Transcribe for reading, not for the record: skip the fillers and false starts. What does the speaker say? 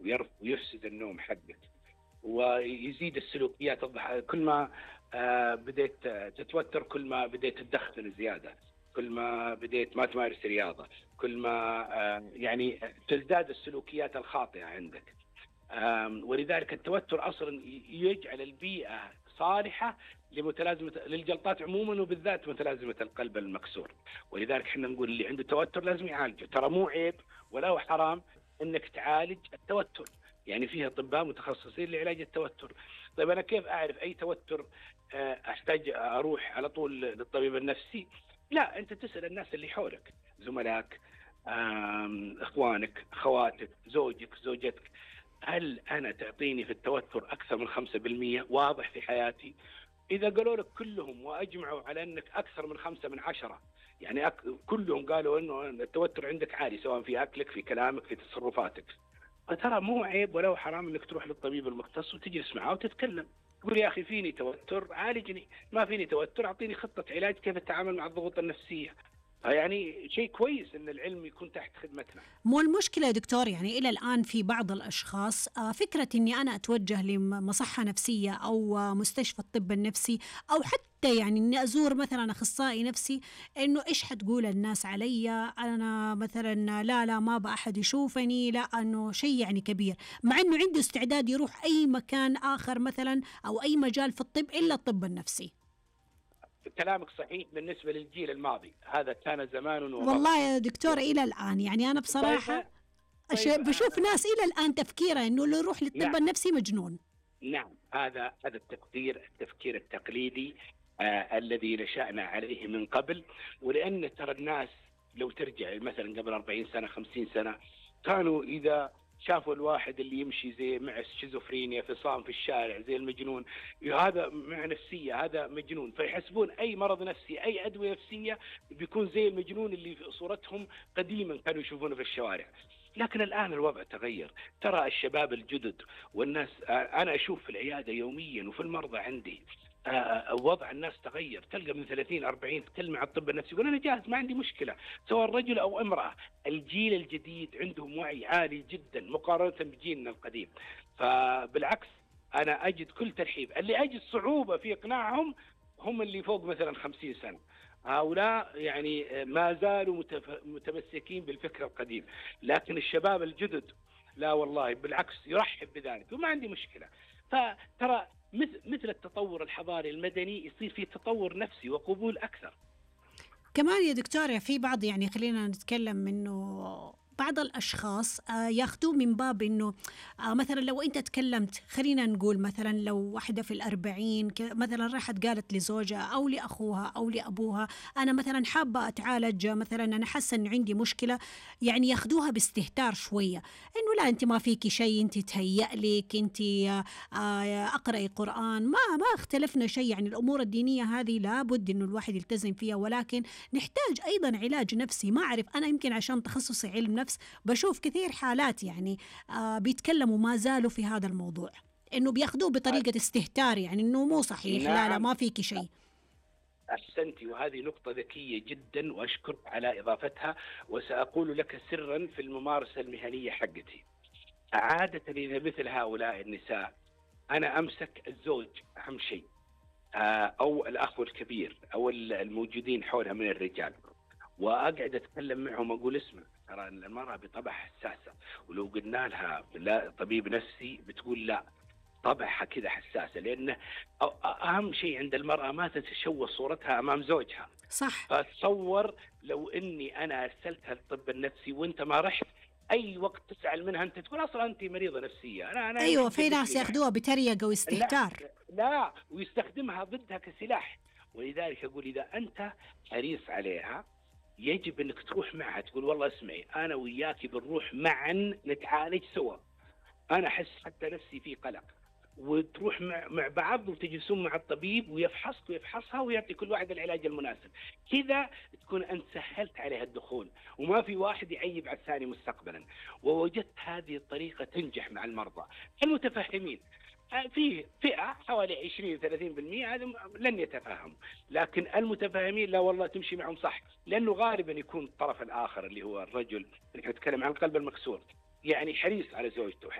ويفسد النوم حقك، ويزيد السلوكيات كل ما بديت تتوتر، كل ما بديت تدخن زيادة، كل ما بديت ما تمارس رياضة، كل ما يعني تزداد السلوكيات الخاطئة عندك. ولذلك التوتر أصلا يجعل البيئة صالحة لمتلازمة للجلطات عموما، وبالذات متلازمة القلب المكسور. ولذلك احنا نقول اللي عنده توتر لازم يعالجه، ترى مو عيب ولا هو حرام انك تعالج التوتر، يعني فيها اطباء متخصصين لعلاج التوتر. طيب انا كيف اعرف اي توتر احتاج اروح على طول للطبيب النفسي؟ لا، انت تسال الناس اللي حولك، زملائك، اخوانك، اخواتك، زوجك، زوجتك، هل انا تعطيني في التوتر اكثر من 5% واضح في حياتي؟ اذا قالوا لك كلهم واجمعوا على انك اكثر من 5 من 10، يعني كلهم قالوا انه التوتر عندك عالي، سواء في اكلك، في كلامك، في تصرفاتك، فترى مو عيب ولا حرام انك تروح للطبيب المختص وتجلس معه وتتكلم، تقول يا اخي فيني توتر عالجني، ما فيني توتر اعطيني خطة علاج كيف التعامل مع الضغوط النفسية. يعني شيء كويس ان العلم يكون تحت خدمتنا. مو المشكلة يا دكتور، يعني إلى الآن في بعض الأشخاص فكرة إني أنا أتوجه لمصحة نفسية أو مستشفى الطب النفسي، أو حتى يعني إني أزور مثلا أخصائي نفسي، إنه إيش حتقول الناس علي أنا مثلا، لا ما بقى أحد يشوفني، لا أنه شيء يعني كبير، مع إنه عنده استعداد يروح أي مكان آخر مثلا أو أي مجال في الطب إلا الطب النفسي. كلامك صحيح بالنسبة للجيل الماضي، هذا كان زمان ومضى. والله يا دكتور إلى الآن يعني أنا طيب بصراحة طيب بشوف ناس إلى الآن تفكيره إنه اللي يروح للطب نعم النفسي مجنون. نعم، هذا التفكير التقليدي الذي نشأنا عليه من قبل. ولأن ترى الناس لو ترجع مثلا قبل 40 سنة 50 سنة، كانوا إذا شافوا الواحد اللي يمشي زي مع سكيزوفرينيا، فصام في الشارع زي المجنون، هذا مع نفسية، هذا مجنون، فيحسبون أي مرض نفسي، أي أدوية نفسية بيكون زي المجنون اللي في صورتهم قديما كانوا يشوفونه في الشوارع. لكن الآن الوضع تغير، ترى الشباب الجدد والناس، أنا أشوف في العيادة يوميا وفي المرضى عندي وضع الناس تغير، تلقى من 30 40 تكلم عن الطب النفسي يقول أنا جاهز ما عندي مشكلة، سواء رجل أو امرأة. الجيل الجديد عندهم وعي عالي جدا مقارنة بجيلنا القديم، فبالعكس أنا أجد كل ترحيب. اللي أجد صعوبة في إقناعهم هم اللي فوق مثلا 50 سنة، هؤلاء يعني ما زالوا متمسكين بالفكر القديم. لكن الشباب الجدد لا والله بالعكس يرحب بذلك وما عندي مشكلة. فترى مثل التطور الحضاري المدني يصير فيه تطور نفسي وقبول أكثر. كمان يا دكتور في بعض، يعني خلينا نتكلم إنه بعض الأشخاص ياخدوه من باب إنه مثلا لو أنت تكلمت، خلينا نقول مثلا لو واحدة في الأربعين مثلا راحت قالت لزوجها أو لأخوها أو لأبوها أنا مثلا حابة أتعالج، مثلا أنا حاسة إنه عندي مشكلة، يعني ياخدوها باستهتار شوية، إنه لا أنت ما فيكي شيء، أنت تهيأ لك، أنت أقرأي قرآن، ما اختلفنا شيء، يعني الأمور الدينية هذه لابد إنه الواحد يلتزم فيها، ولكن نحتاج أيضا علاج نفسي. ما أعرف أنا، يمكن عشان تخصصي علم نفس بشوف كثير حالات يعني بيتكلموا ما زالوا في هذا الموضوع، إنه بياخدوه بطريقة استهتار، يعني إنه مو صحيح، لا نعم، ما فيكي شيء. أحسنتي، وهذه نقطة ذكية جدا وأشكرك على إضافتها. وسأقول لك سرا في الممارسة المهنية حقتي، عادة إذا مثل هؤلاء النساء أنا أمسك الزوج أهم شيء، أو الأخ الكبير أو الموجودين حولها من الرجال، وأقعد أتكلم معهم أقول اسمع ترى المرأة بطبع حساسة، ولو قلنا لها لا طبيب نفسي بتقول لا، طبعها كذا حساسة، لأن أهم شيء عند المرأة ما تتشوه صورتها أمام زوجها. صح. فتصور لو اني انا ارسلتها للطب النفسي وانت ما رحت، اي وقت تسال منها انت تقول اصلا انت مريضه نفسيه، انا أيوة، يمكن في قلت ناس لي معك. ياخدوها بطريقة لا واستهتار. لا، ويستخدمها ضدها كسلاح. ولذلك اقول اذا انت حريص عليها يجب انك تروح معها، تقول والله اسمعي انا وياك بنروح معا نتعالج سوا، انا احس حتى نفسي في قلق، وتروح مع بعض وتجلسون مع الطبيب ويفحصك ويفحصها ويعطي كل واحد العلاج المناسب. كذا تكون أنت سهلت عليها الدخول، وما في واحد يعيب على الثاني مستقبلا. ووجدت هذه الطريقة تنجح مع المرضى المتفهمين. فيه فئة حوالي 20-30% هذا لن يتفهموا، لكن المتفاهمين لا والله تمشي معهم صح، لأنه غالبا يكون الطرف الآخر اللي هو الرجل اللي نتكلم عن القلب المكسور، يعني حريص على زوجته،